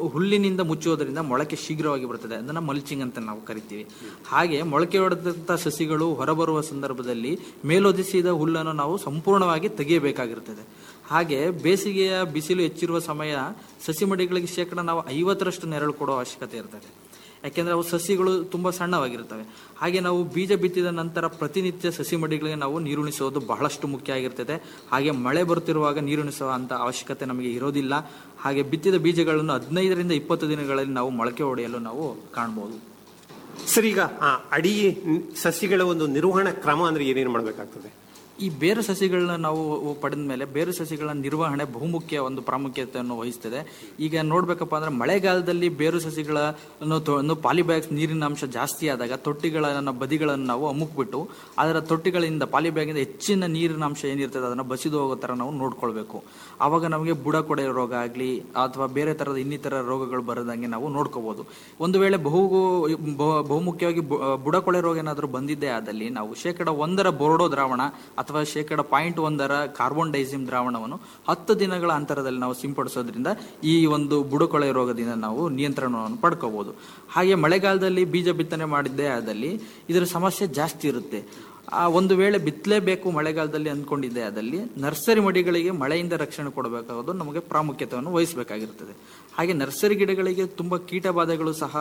ಹುಲ್ಲಿನಿಂದ ಮುಚ್ಚುವುದರಿಂದ ಮೊಳಕೆ ಶೀಘ್ರವಾಗಿ ಬರುತ್ತದೆ. ಅದನ್ನು ಮಲ್ಚಿಂಗ್ ಅಂತ ನಾವು ಕರಿತೀವಿ. ಹಾಗೆ ಮೊಳಕೆ ಹೊಡೆದಂಥ ಸಸಿಗಳು ಹೊರಬರುವ ಸಂದರ್ಭದಲ್ಲಿ ಮೇಲೊದಿಸಿದ ಹುಲ್ಲನ್ನು ನಾವು ಸಂಪೂರ್ಣವಾಗಿ ತೆಗೆಯಬೇಕಾಗಿರುತ್ತದೆ. ಹಾಗೆ ಬೇಸಿಗೆಯ ಬಿಸಿಲು ಹೆಚ್ಚಿರುವ ಸಮಯ ಸಸಿ ಮಡಿಗಳಿಗೆ ನಾವು 50% ನೆರಳು ಕೊಡೋ ಅವಶ್ಯಕತೆ ಇರ್ತದೆ. ಯಾಕೆಂದರೆ ಅವು ಸಸಿಗಳು ತುಂಬ ಸಣ್ಣವಾಗಿರ್ತವೆ. ಹಾಗೆ ನಾವು ಬೀಜ ಬಿತ್ತಿದ ನಂತರ ಪ್ರತಿನಿತ್ಯ ಸಸಿ ಮಡಿಗಳಿಗೆ ನಾವು ನೀರುಣಿಸೋದು ಬಹಳಷ್ಟು ಮುಖ್ಯ ಆಗಿರ್ತದೆ. ಹಾಗೆ ಮಳೆ ಬರುತ್ತಿರುವಾಗ ನೀರುಣಿಸುವ ಅಂತ ಅವಶ್ಯಕತೆ ನಮಗೆ ಇರೋದಿಲ್ಲ. ಹಾಗೆ ಬಿತ್ತಿದ ಬೀಜಗಳನ್ನು 15ರಿಂದ 20 ದಿನಗಳಲ್ಲಿ ನಾವು ಮೊಳಕೆ ಹೊಡೆಯಲು ನಾವು ಕಾಣ್ಬೋದು. ಸರ್, ಈಗ ಅಡಿ ಸಸಿಗಳ ಒಂದು ನಿರ್ವಹಣಾ ಕ್ರಮ ಅಂದ್ರೆ ಏನೇನು ಮಾಡಬೇಕಾಗ್ತದೆ? ಈ ಬೇರು ಸಸಿಗಳನ್ನ ನಾವು ಪಡೆದ ಮೇಲೆ ಬೇರು ಸಸಿಗಳ ನಿರ್ವಹಣೆ ಬಹುಮುಖ್ಯ ಒಂದು ಪ್ರಾಮುಖ್ಯತೆಯನ್ನು ವಹಿಸ್ತದೆ. ಈಗ ನೋಡ್ಬೇಕಪ್ಪ ಅಂದ್ರೆ ಮಳೆಗಾಲದಲ್ಲಿ ಬೇರು ಸಸಿಗಳನ್ನು ಪಾಲಿಬ್ಯಾಗ್ಸ್ ನೀರಿನ ಅಂಶ ಜಾಸ್ತಿ ಆದಾಗ ತೊಟ್ಟಿಗಳ ಬದಿಗಳನ್ನು ನಾವು ಅಮುಕ್ಬಿಟ್ಟು ಅದರ ತೊಟ್ಟಿಗಳಿಂದ ಪಾಲಿಬ್ಯಾಗಿಂದ ಹೆಚ್ಚಿನ ನೀರಿನ ಅಂಶ ಏನಿರ್ತದೆ ಅದನ್ನು ಬಸಿದು ಹೋಗೋ ಥರ ನಾವು ನೋಡ್ಕೊಳ್ಬೇಕು. ಆವಾಗ ನಮಗೆ ಬುಡ ಕೊಡೆ ರೋಗ ಆಗಲಿ ಅಥವಾ ಬೇರೆ ಥರದ ಇನ್ನಿತರ ರೋಗಗಳು ಬರದಂಗೆ ನಾವು ನೋಡ್ಕೋಬಹುದು. ಒಂದು ವೇಳೆ ಬಹುಮುಖ್ಯವಾಗಿ ಬುಡ ಕೊಳೆ ರೋಗ ಏನಾದರೂ ಬಂದಿದ್ದೇ ಆದಲ್ಲಿ ನಾವು 1% ಬೋರ್ಡೋ ದ್ರಾವಣ ಅಥವಾ 0.1 ಕಾರ್ಬನ್ ಡೈಸಿಮ್ ದ್ರಾವಣವನ್ನು 10 ದಿನಗಳ ಅಂತರದಲ್ಲಿ ನಾವು ಸಿಂಪಡಿಸೋದ್ರಿಂದ ಈ ಒಂದು ಬುಡಕೊಳೆ ರೋಗದಿಂದ ನಾವು ನಿಯಂತ್ರಣವನ್ನು ಪಡ್ಕೋಬಹುದು. ಹಾಗೆ ಮಳೆಗಾಲದಲ್ಲಿ ಬೀಜ ಬಿತ್ತನೆ ಮಾಡಿದ್ದೇ ಆದಲ್ಲಿ ಇದರ ಸಮಸ್ಯೆ ಜಾಸ್ತಿ ಇರುತ್ತೆ. ಒಂದು ವೇಳೆ ಬಿತ್ತಲೇಬೇಕು ಮಳೆಗಾಲದಲ್ಲಿ ಅಂದ್ಕೊಂಡಿದ್ದೆ ಆದಲ್ಲಿ ನರ್ಸರಿ ಮಡಿಗಳಿಗೆ ಮಳೆಯಿಂದ ರಕ್ಷಣೆ ಕೊಡಬೇಕಾಗೋದು ನಮಗೆ ಪ್ರಾಮುಖ್ಯತೆಯನ್ನು ವಹಿಸಬೇಕಾಗಿರುತ್ತದೆ. ಹಾಗೆ ನರ್ಸರಿ ಗಿಡಗಳಿಗೆ ತುಂಬ ಕೀಟಬಾಧೆಗಳು ಸಹ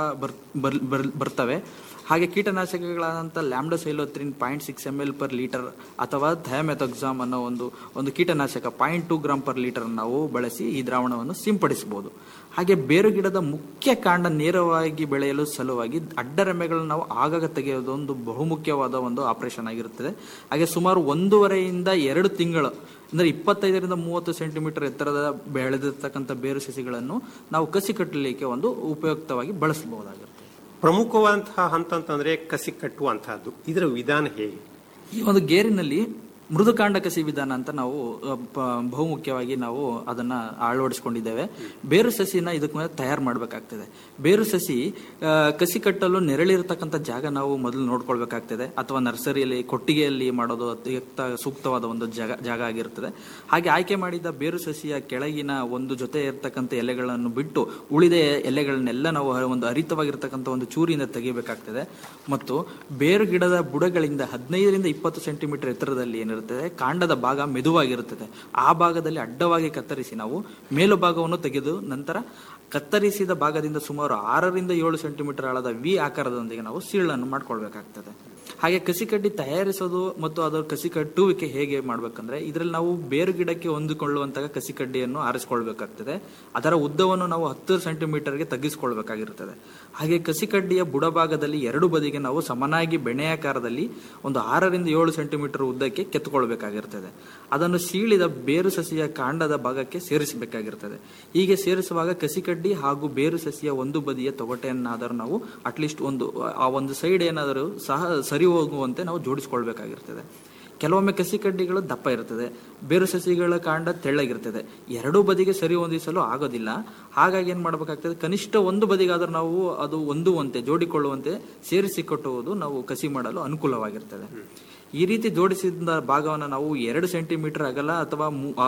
ಬರ್ತವೆ. ಹಾಗೆ ಕೀಟನಾಶಕಗಳಾದಂಥ ಲ್ಯಾಂಬ್ಡೋಸೈಲೋತ್ರಿನ್ 0.6 ml/ಲೀಟರ್ ಅಥವಾ ಥಯಾಮೆಥಾಕ್ಸಾಮ್ ಅನ್ನೋ ಒಂದು ಕೀಟನಾಶಕ 0.2 g/ಲೀಟರ್ ನಾವು ಬಳಸಿ ಈ ದ್ರಾವಣವನ್ನು ಸಿಂಪಡಿಸಬಹುದು. ಹಾಗೆ ಬೇರು ಗಿಡದ ಮುಖ್ಯ ಕಾಂಡ ನೇರವಾಗಿ ಬೆಳೆಯಲು ಸಲುವಾಗಿ ಅಡ್ಡರೆಮೆಗಳನ್ನು ನಾವು ಆಗಾಗ ತೆಗೆಯೋದು ಒಂದು ಬಹುಮುಖ್ಯವಾದ ಒಂದು ಆಪರೇಷನ್ ಆಗಿರುತ್ತದೆ. ಹಾಗೆ ಸುಮಾರು 1.5ರಿಂದ 2 ತಿಂಗಳು ಅಂದರೆ 25ರಿಂದ 30 ಸೆಂಟಿಮೀಟರ್ ಎತ್ತರದ ಬೆಳೆದಿರ್ತಕ್ಕಂಥ ಬೇರು ಸಸಿಗಳನ್ನು ನಾವು ಕಸಿ ಕಟ್ಟಲಿಕ್ಕೆ ಒಂದು ಉಪಯುಕ್ತವಾಗಿ ಬಳಸಬಹುದಾಗಿರುತ್ತೆ. ಪ್ರಮುಖವಾದಂತಹ ಹಂತ ಅಂತಂದ್ರೆ ಕಸಿ ಕಟ್ಟುವಂತಹದ್ದು. ಇದರ ವಿಧಾನ ಹೇಗೆ? ಈ ಒಂದು ಗೇರಿನಲ್ಲಿ ಮೃದುಕಾಂಡ ಕಸಿ ವಿಧಾನ ಅಂತ ನಾವು ಬಹುಮುಖ್ಯವಾಗಿ ನಾವು ಅದನ್ನ ಅಳವಡಿಸಿಕೊಂಡಿದ್ದೇವೆ. ಬೇರು ಸಸಿನ ಇದಕ್ಕೆ ಮೇಲೆ ತಯಾರು ಮಾಡಬೇಕಾಗ್ತದೆ. ಬೇರು ಸಸಿ ಕಸಿ ಕಟ್ಟಲು ನೆರಳಿರತಕ್ಕಂಥ ಜಾಗ ನಾವು ಮೊದಲು ನೋಡ್ಕೊಳ್ಬೇಕಾಗ್ತದೆ. ಅಥವಾ ನರ್ಸರಿಯಲ್ಲಿ ಕೊಟ್ಟಿಗೆಯಲ್ಲಿ ಮಾಡೋದು ಅತ್ಯಂತ ಸೂಕ್ತವಾದ ಒಂದು ಜಾಗ ಆಗಿರ್ತದೆ. ಹಾಗೆ ಆಯ್ಕೆ ಮಾಡಿದ ಬೇರು ಸಸಿಯ ಕೆಳಗಿನ ಒಂದು ಜೊತೆ ಇರತಕ್ಕಂಥ ಎಲೆಗಳನ್ನು ಬಿಟ್ಟು ಉಳಿದ ಎಲೆಗಳನ್ನೆಲ್ಲ ನಾವು ಒಂದು ಹರಿತವಾಗಿರ್ತಕ್ಕಂಥ ಒಂದು ಚೂರಿಯಿಂದ ತೆಗಿಬೇಕಾಗ್ತದೆ. ಮತ್ತು ಬೇರು ಗಿಡದ ಬುಡಗಳಿಂದ 15ರಿಂದ 20 ಸೆಂಟಿಮೀಟರ್ ಎತ್ತರದಲ್ಲಿ ಏನಿರುತ್ತೆ ಕಾಂಡದ ಭಾಗ ಮೆದುವಾಗಿರುತ್ತದೆ. ಆ ಭಾಗದಲ್ಲಿ ಅಡ್ಡವಾಗಿ ಕತ್ತರಿಸಿ ನಾವು ಮೇಲು ಭಾಗವನ್ನು ತೆಗೆದು ನಂತರ ಕತ್ತರಿಸಿದ ಭಾಗದಿಂದ ಸುಮಾರು 6ರಿಂದ 7 ಸೆಂಟಿಮೀಟರ್ ಆಳದ ವಿ ಆಕಾರದೊಂದಿಗೆ ನಾವು ಸೀಳನ್ನು ಮಾಡ್ಕೊಳ್ಬೇಕಾಗ್ತದೆ. ಹಾಗೆ ಕಸಿ ಕಡ್ಡಿ ತಯಾರಿಸೋದು ಮತ್ತು ಅದರ ಕಸಿ ಕಟ್ಟುವಿಕೆ ಹೇಗೆ ಮಾಡ್ಬೇಕಂದ್ರೆ ಇದರಲ್ಲಿ ನಾವು ಬೇರು ಗಿಡಕ್ಕೆ ಹೊಂದಿಕೊಳ್ಳುವಂತಹ ಕಸಿ ಕಡ್ಡಿಯನ್ನು ಆರಿಸಿಕೊಳ್ಬೇಕಾಗ್ತದೆ. ಅದರ ಉದ್ದವನ್ನು ನಾವು 10 ಸೆಂಟಿಮೀಟರ್ಗೆ ತಗ್ಗಿಸಿಕೊಳ್ಬೇಕಾಗಿರುತ್ತದೆ. ಹಾಗೆ ಕಸಿ ಕಡ್ಡಿಯ ಬುಡಭಾಗದಲ್ಲಿ 2 ಬದಿಗೆ ನಾವು ಸಮನಾಗಿ ಬೆಣೆಯಾಕಾರದಲ್ಲಿ ಒಂದು 6ರಿಂದ 7 ಸೆಂಟಿಮೀಟರ್ ಉದ್ದಕ್ಕೆ ಕೆತ್ತುಕೊಳ್ಬೇಕಾಗಿರ್ತದೆ. ಅದನ್ನು ಸೀಳಿದ ಬೇರು ಸಸಿಯ ಕಾಂಡದ ಭಾಗಕ್ಕೆ ಸೇರಿಸಬೇಕಾಗಿರ್ತದೆ. ಹೀಗೆ ಸೇರಿಸುವಾಗ ಕಸಿ ಕಡ್ಡಿ ಹಾಗೂ ಬೇರು ಸಸಿಯ ಒಂದು ಬದಿಯ ತೊಗಟೆಯನ್ನಾದರೂ ನಾವು ಅಟ್ಲೀಸ್ಟ್ ಒಂದು ಸೈಡ್ ಏನಾದರೂ ಸಹ ಸರಿ ಹೋಗುವಂತೆ ನಾವು ಜೋಡಿಸಿಕೊಳ್ಬೇಕಾಗಿರ್ತದೆ. ಕೆಲವೊಮ್ಮೆ ಕಸಿ ಕಡ್ಡಿಗಳು ದಪ್ಪ ಇರ್ತದೆ, ಬೇರು ಸಸಿಗಳ ಕಾಂಡ ತೆಳ್ಳಗಿರ್ತದೆ. 2 ಬದಿಗೆ ಸರಿ ಹೊಂದಿಸಲು ಆಗೋದಿಲ್ಲ. ಹಾಗಾಗಿ ಏನ್ ಮಾಡಬೇಕಾಗ್ತದೆ, ಕನಿಷ್ಠ ಒಂದು ಬದಿಗಾದರೂ ನಾವು ಅದು ಹೊಂದುವಂತೆ ಜೋಡಿಕೊಳ್ಳುವಂತೆ ಸೇರಿಸಿ ಕಟ್ಟುವುದು ನಾವು ಕಸಿ ಮಾಡಲು ಅನುಕೂಲವಾಗಿರ್ತದೆ. ಈ ರೀತಿ ಜೋಡಿಸಿದ ಭಾಗವನ್ನು ನಾವು 2 ಸೆಂಟಿಮೀಟರ್ ಅಗಲ ಅಥವಾ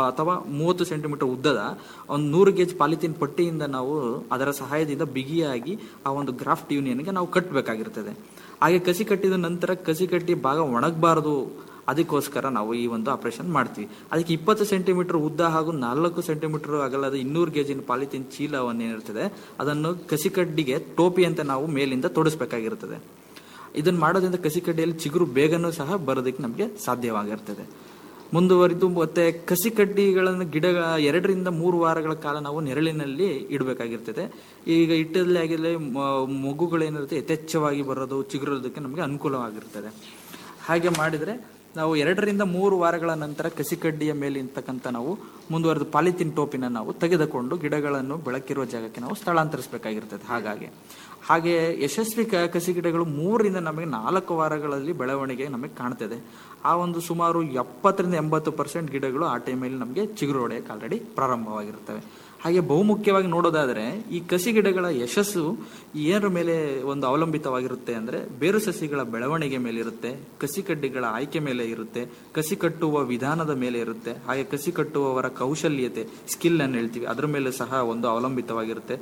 30 ಸೆಂಟಿಮೀಟರ್ ಉದ್ದದ ಒಂದು 100 ಗೇಜ್ ಪಾಲಿಥೀನ್ ಪಟ್ಟಿಯಿಂದ ನಾವು ಅದರ ಸಹಾಯದಿಂದ ಬಿಗಿಯಾಗಿ ಆ ಒಂದು ಗ್ರಾಫ್ಟ್ ಯೂನಿಯನ್ಗೆ ನಾವು ಕಟ್ಟಬೇಕಾಗಿರ್ತದೆ. ಹಾಗೆ ಕಸಿ ಕಟ್ಟಿದ ನಂತರ ಕಸಿ ಕಟ್ಟಿ ಭಾಗ ಒಣಗಬಾರದು, ಅದಕ್ಕೋಸ್ಕರ ನಾವು ಈ ಒಂದು ಆಪರೇಷನ್ ಮಾಡ್ತೀವಿ. ಅದಕ್ಕೆ 20 ಸೆಂಟಿಮೀಟರ್ ಉದ್ದ ಹಾಗೂ 4 ಸೆಂಟಿಮೀಟರ್ ಅಗಲದ 200 ಗೇಜಿನ ಪಾಲಿಥೀನ್ ಚೀಲವನ್ನೇನಿರ್ತದೆ ಅದನ್ನು ಕಸಿ ಕಡ್ಡಿಗೆ ಟೋಪಿ ಅಂತ ನಾವು ಮೇಲಿಂದ ತೊಡಿಸ್ಬೇಕಾಗಿರ್ತದೆ. ಇದನ್ನು ಮಾಡೋದ್ರಿಂದ ಕಸಿ ಕಡ್ಡಿಯಲ್ಲಿ ಚಿಗುರು ಬೇಗನೂ ಸಹ ಬರೋದಕ್ಕೆ ನಮಗೆ ಸಾಧ್ಯವಾಗಿರ್ತದೆ. ಮುಂದುವರಿದು ಮತ್ತೆ ಕಸಿ ಕಡ್ಡಿಗಳನ್ನು ಗಿಡ 2ರಿಂದ 3 ವಾರಗಳ ಕಾಲ ನಾವು ನೆರಳಿನಲ್ಲಿ ಇಡಬೇಕಾಗಿರ್ತದೆ. ಈಗ ಇಟ್ಟಲ್ಲಿ ಆಗಿರಲಿ ಮಗುಗಳೇನಿರುತ್ತೆ ಯಥೇಚ್ಛವಾಗಿ ಬರೋದು ಚಿಗುರೋದಕ್ಕೆ ನಮಗೆ ಅನುಕೂಲವಾಗಿರ್ತದೆ. ಹಾಗೆ ಮಾಡಿದರೆ ನಾವು 2ರಿಂದ 3 ವಾರಗಳ ನಂತರ ಕಸಿ ಕಡ್ಡಿಯ ಮೇಲೆ ಇರ್ತಕ್ಕಂಥ ನಾವು ಮುಂದುವರೆದ ಪಾಲಿಥೀನ್ ಟೋಪಿನ ನಾವು ತೆಗೆದುಕೊಂಡು ಗಿಡಗಳನ್ನು ಬೆಳಕಿರುವ ಜಾಗಕ್ಕೆ ನಾವು ಸ್ಥಳಾಂತರಿಸಬೇಕಾಗಿರ್ತದೆ. ಹಾಗೆ ಯಶಸ್ವಿ ಕಸಿ ಗಿಡಗಳು 3ರಿಂದ ನಮಗೆ 4 ವಾರಗಳಲ್ಲಿ ಬೆಳವಣಿಗೆ ನಮಗೆ ಕಾಣ್ತದೆ. ಆ ಒಂದು ಸುಮಾರು 70ರಿಂದ 80% ಗಿಡಗಳು ಆ ಟೈಮಲ್ಲಿ ನಮಗೆ ಚಿಗುರು ಹೊಡೆಯಕ್ಕೆ ಆಲ್ರೆಡಿ ಪ್ರಾರಂಭವಾಗಿರ್ತವೆ. ಹಾಗೆ ಬಹುಮುಖ್ಯವಾಗಿ ನೋಡೋದಾದರೆ ಈ ಕಸಿ ಗಿಡಗಳ ಯಶಸ್ಸು ಏನರ ಮೇಲೆ ಒಂದು ಅವಲಂಬಿತವಾಗಿರುತ್ತೆ ಅಂದರೆ ಬೇರು ಸಸಿಗಳ ಬೆಳವಣಿಗೆ ಮೇಲೆ ಇರುತ್ತೆ, ಕಸಿ ಕಡ್ಡಿಗಳ ಆಯ್ಕೆ ಮೇಲೆ ಇರುತ್ತೆ, ಕಸಿ ಕಟ್ಟುವ ವಿಧಾನದ ಮೇಲೆ ಇರುತ್ತೆ. ಹಾಗೆ ಕಸಿ ಕಟ್ಟುವವರ ಕೌಶಲ್ಯತೆ, ಸ್ಕಿಲ್ ಅನ್ನು ಹೇಳ್ತೀವಿ, ಅದರ ಮೇಲೆ ಸಹ ಒಂದು ಅವಲಂಬಿತವಾಗಿರುತ್ತೆ.